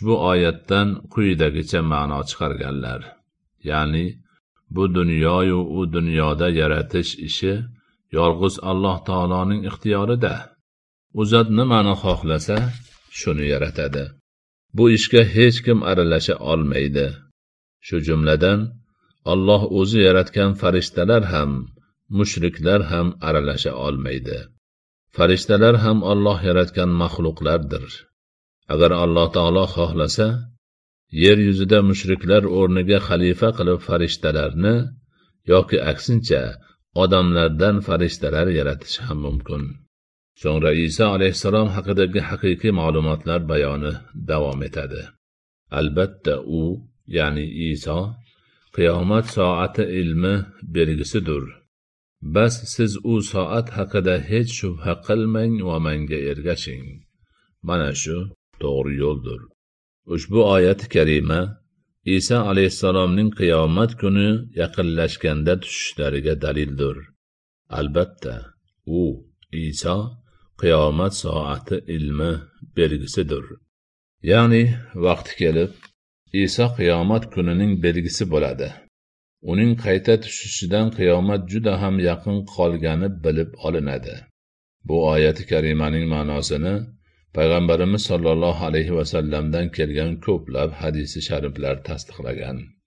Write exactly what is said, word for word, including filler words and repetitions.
ushbu oyatdan quyidagicha ma'no chiqarganlar. Ya'ni bu dunyoyu u dunyoda yaratish ishi yolg'iz Alloh taoloning ixtiyorida. U zot nimani xohlasa shuni yaratadi. Bu ishga hech kim aralasha olmaydi. Shu jumladan Alloh o'zi yaratgan farishtalar ham, mushriklar ham aralasha olmaydi. Farishtalar ham Alloh yaratgan maxluqlardir. Agar Alloh taolo xohlasa, yer yuzida mushriklar o'rniga xalifa qilib farishtalarni yoki aksincha odamlardan farishtalar yaratishi ham mumkin. So'ngra Isa alayhissalom haqidagi haqiqiy ma'lumotlar bayoni davom etadi. Albatta u, ya'ni Isa, qiyomat soati ilmi belgisidir. Bas siz u soat haqida hech shubha qilmang va menga ergashing. Mana shu to'g'ri yo'ldir. Ushbu oyat karima Isa alayhissalomning qiyomat kuni yaqinlashganda tushishlariga dalildir. Albatta, u, Isa, qiyomat soati ilmi belgisidir. Ya'ni vaqti kelib, Isa qiyomat kunining belgisi bo'ladi. Uning qayta tushishidan qiyomat juda ham yaqin qolgani bilib olinadi. Bu oyat-i karimaning ma'nosini Payg'ambarimiz sollallohu alayhi va sallamdan kelgan ko'plab hadisi shariflar tasdiqlagan.